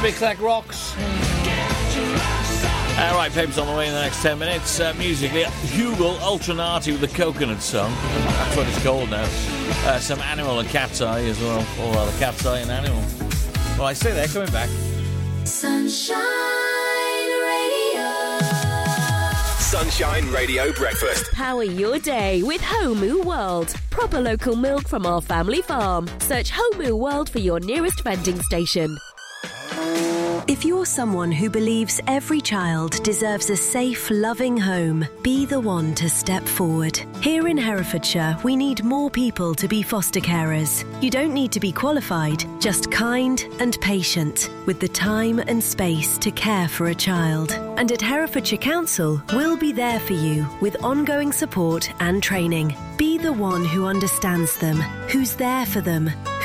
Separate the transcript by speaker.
Speaker 1: Big Clack rocks. Right, Pip's on the way in the next 10 minutes. Musically, Hugel Ultranati with the Coconut Song. That's what it's called now. Some Animal and Cat's Eye as well. Or rather, Cat's Eye and Animal. Well, I say they're coming back.
Speaker 2: Sunshine Radio.
Speaker 3: Sunshine Radio Breakfast.
Speaker 4: Power your day with Homu World. Proper local milk from our family farm. Search Homu World for your nearest vending station.
Speaker 5: If you're someone who believes every child deserves a safe, loving home, be the one to step forward. Here in Herefordshire, we need more people to be foster carers. You don't need to be qualified, just kind and patient, with the time and space to care for a child. And at Herefordshire Council, we'll be there for you with ongoing support and training. Be the one who understands them, who's there for them,